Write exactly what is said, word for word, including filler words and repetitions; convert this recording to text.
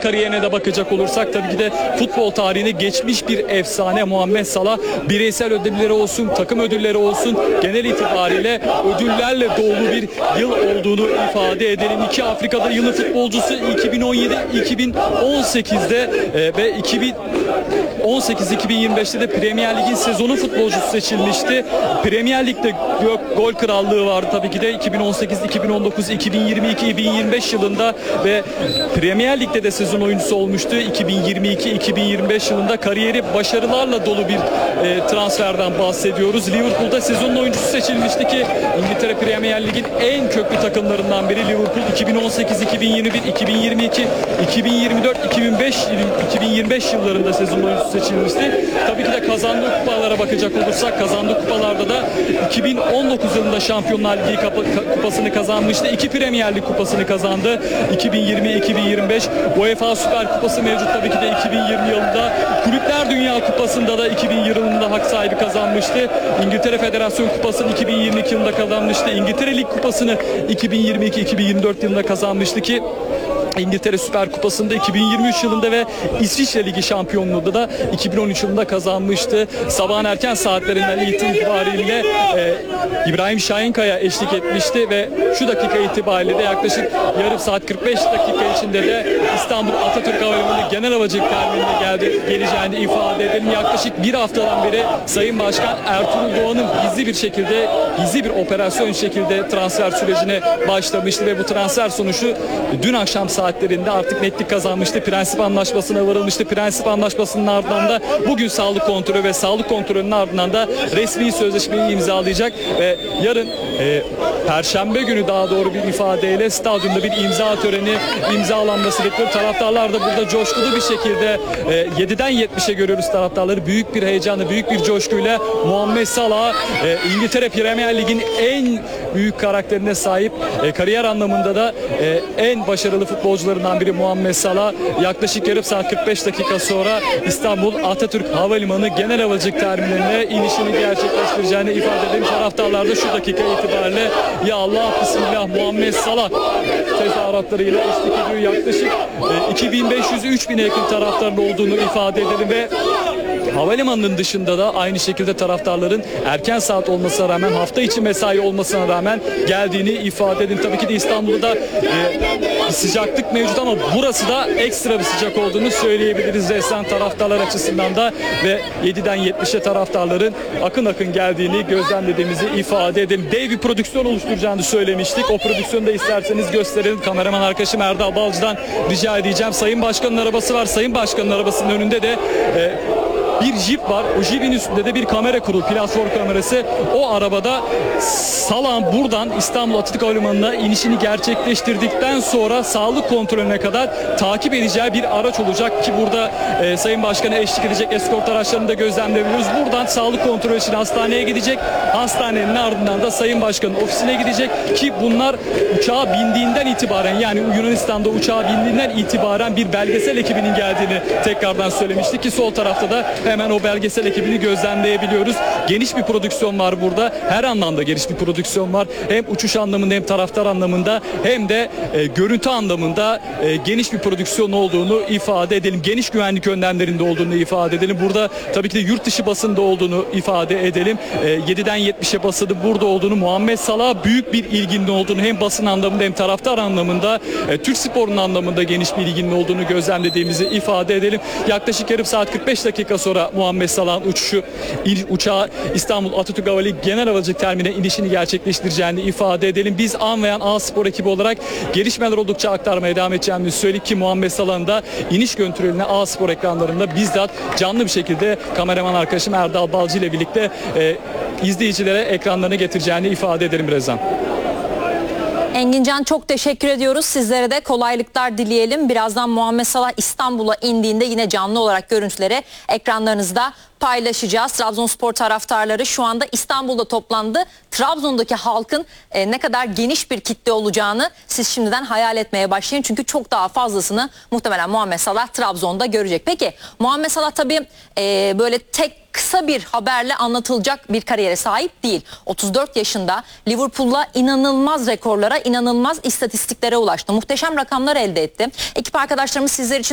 kariyerine de bakacak olursak tabii ki de futbol tarihine geçmiş bir efsane Muhammed Salah. Bireysel ödülleri olsun, takım ödülleri olsun, genel itibariyle ödüllerle dolu bir yıl olduğunu ifade edelim. İki Afrika'da yılın futbolcusu iki bin on yedi iki bin on sekizde e, ve iki bin on sekiz iki bin yirmi beşte de Premier Lig'in sezonu futbolcusu seçilmişti. Premier Lig'de gol krallığı vardı tabii ki de iki bin on sekiz iki bin on dokuz iki bin yirmi iki iki bin yirmi beş yılında ve Premier Lig'de de sezon oyuncusu olmuştu. iki bin yirmi iki iki bin yirmi beş yılında kariyeri başarılarla dolu bir e, transferden bahsediyoruz. Liverpool'da sezonun oyuncusu seçilmişti ki İngiltere Premier Lig'in en köklü takımlarından biri Liverpool. iki bin on sekiz iki bin yirmi bir iki bin yirmi iki iki bin yirmi dört iki bin beş iki bin yirmi beş yıllarında sezon oyuncusu seçilmişti. Tabii ki de kazandığı kupalara bakacak olursak kazandığı kupalarda da iki bin on dokuz yılında Şampiyonlar Ligi kupasını kazanmıştı. İki Premier Lig kupasını kazandı. iki bin yirmi iki bin yirmi beş UEFA Süper Kupası mevcut tabii ki de iki bin yirmi yılında. Kulüpler Dünya Kupası'nda da iki bin yılında hak sahibi kazanmıştı. İngiltere Federasyon Kupası'nı iki bin yirmi iki yılında kazanmıştı. İngiltere Lig Kupası'nı iki bin yirmi iki iki bin yirmi dört yılında kazanmıştı ki İngiltere Süper Kupası'nda iki bin yirmi üç yılında ve İsviçre Ligi şampiyonluğunda da iki bin on üç yılında kazanmıştı. Sabahın erken saatlerinden itibariyle e, İbrahim Şahinkaya eşlik etmişti ve şu dakika itibariyle de yaklaşık yarım saat kırk beş dakika içinde de İstanbul Atatürk Havalimanı Genel Havacılık Terminali'ne geldi, geleceğini ifade edelim. Yaklaşık bir haftadan beri Sayın Başkan Ertuğrul Doğan'ın gizli bir şekilde, gizli bir operasyon şekilde transfer sürecine başlamıştı ve bu transfer sonucu dün akşam saatlerinde artık netlik kazanmıştı. Prensip anlaşmasına varılmıştı. Prensip anlaşmasının ardından da bugün sağlık kontrolü ve sağlık kontrolünün ardından da resmi sözleşmeyi imzalayacak ve yarın e, Perşembe günü daha doğru bir ifadeyle stadyumda bir imza töreni imzalanması bekliyor. Taraftarlar da burada coşkulu bir şekilde e, yediden yetmişe görüyoruz taraftarları. Büyük bir heyecanla, büyük bir coşkuyla Muhammed Salah e, İngiltere Premier Lig'in en büyük karakterine sahip, e, kariyer anlamında da e, en başarılı futbolcularından biri Muhammed Salah yaklaşık yarım saat kırk beş dakika sonra İstanbul Atatürk Havalimanı Genel Havacılık Terminali'ne inişini gerçekleştireceğini ifade edelim. Taraftarlar da şu dakika itibariyle ya Allah Bismillah Muhammed Salah tezahüratlarıyla eşlik ediyor. Yaklaşık e, iki bin beş yüz üç bine yakın taraftarın olduğunu ifade edelim ve havalimanının dışında da aynı şekilde taraftarların erken saat olmasına rağmen, hafta içi mesai olmasına rağmen geldiğini ifade edin. Tabii ki de İstanbul'da e, sıcaklık mevcut ama burası da ekstra bir sıcak olduğunu söyleyebiliriz resmen taraftarlar açısından da ve yediden yetmişe taraftarların akın akın geldiğini gözlemlediğimizi ifade edelim. Dev bir prodüksiyon oluşturacağını söylemiştik. O prodüksiyonu da isterseniz gösterelim. Kameraman arkadaşım Erdal Balcı'dan rica edeceğim. Sayın Başkan'ın arabası var. Sayın Başkan'ın arabasının önünde de e, bir jip var. O jipin üstünde de bir kamera kurulu, platform kamerası. O arabada Salah'ın buradan İstanbul Atatürk Havalimanı'na inişini gerçekleştirdikten sonra sağlık kontrolüne kadar takip edeceği bir araç olacak ki burada e, Sayın Başkan'a eşlik edecek eskort araçlarını da gözlemleyebiliyoruz. Buradan sağlık kontrolü için hastaneye gidecek. Hastanenin ardından da Sayın Başkan'ın ofisine gidecek ki bunlar uçağa bindiğinden itibaren, yani Yunanistan'da uçağa bindiğinden itibaren bir belgesel ekibinin geldiğini tekrardan söylemiştik ki sol tarafta da hemen o belgesel ekibini gözlemleyebiliyoruz. Geniş bir prodüksiyon var burada. Her anlamda geniş bir prodüksiyon var. Hem uçuş anlamında hem taraftar anlamında hem de e, görüntü anlamında e, geniş bir prodüksiyon olduğunu ifade edelim. Geniş güvenlik önlemlerinde olduğunu ifade edelim. Burada tabii ki de yurt dışı basında olduğunu ifade edelim. E, yediden yetmişe basını burada olduğunu, Muhammed Salah büyük bir ilginin olduğunu hem basın anlamında hem taraftar anlamında, e, Türk sporunun anlamında geniş bir ilginin olduğunu gözlemlediğimizi ifade edelim. Yaklaşık yarım saat kırk beş dakika sonra Muhammed Salah'ın uçuşu uçağı İstanbul Atatürk Havalimanı Genel Havacılık Terminali'ne inişini gerçekleştireceğini ifade edelim. Biz An ve Yan A Spor ekibi olarak gelişmeler oldukça aktarmaya devam edeceğimizi söyledik ki Muhammed Salah'ın da iniş görüntülerini A Spor ekranlarında bizzat canlı bir şekilde kameraman arkadaşım Erdal Balcı ile birlikte e, izleyicilere ekranlarına getireceğini ifade ederim Rezan. Engincan, çok teşekkür ediyoruz. Sizlere de kolaylıklar dileyelim. Birazdan Muhammed Salah İstanbul'a indiğinde yine canlı olarak görüntüleri ekranlarınızda paylaşacağız. Trabzonspor taraftarları şu anda İstanbul'da toplandı. Trabzon'daki halkın e, ne kadar geniş bir kitle olacağını siz şimdiden hayal etmeye başlayın. Çünkü çok daha fazlasını muhtemelen Muhammed Salah Trabzon'da görecek. Peki Muhammed Salah tabii e, böyle tek kısa bir haberle anlatılacak bir kariyere sahip değil. otuz dört yaşında Liverpool'la inanılmaz rekorlara, inanılmaz istatistiklere ulaştı. Muhteşem rakamlar elde etti. Ekip arkadaşlarımız sizler için